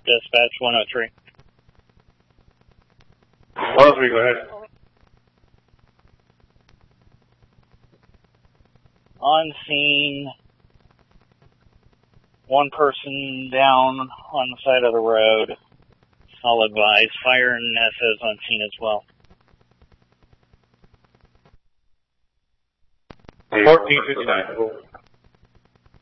Dispatch 103. 103, go ahead. On scene, one person down on the side of the road. I'll advise. Fire and SOs on scene as well. 1459.